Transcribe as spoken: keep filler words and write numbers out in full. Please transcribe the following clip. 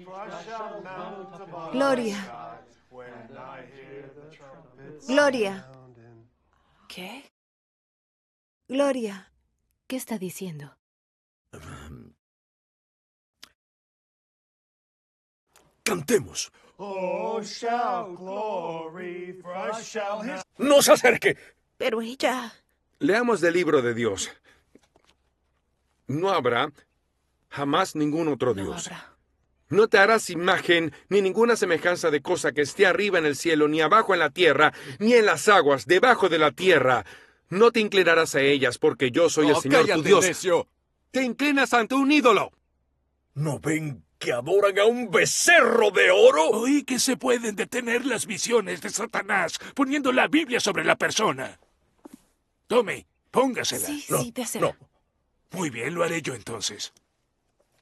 Gloria. Gloria. ¿Qué? Gloria. ¿Qué está diciendo? Cantemos. Oh, shout glory, for us shall his... ¡No se acerque! Pero ella... Leamos del libro de Dios. No habrá jamás ningún otro No Dios. habrá. No te harás imagen ni ninguna semejanza de cosa que esté arriba en el cielo, ni abajo en la tierra, ni en las aguas, debajo de la tierra. No te inclinarás a ellas, porque yo soy el Oh, Señor cállate, tu Dios. necio. Te inclinas ante un ídolo. ¿No ven que adoran a un becerro de oro? Oí que se pueden detener las visiones de Satanás poniendo la Biblia sobre la persona. Tome, póngasela. Sí, No, sí, désela. no. Muy bien, lo haré yo entonces.